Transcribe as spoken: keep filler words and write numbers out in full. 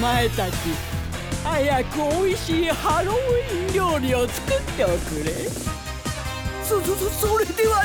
前たち、早くおいしいハロウィン料理を作っておくれ。 そそそそれでは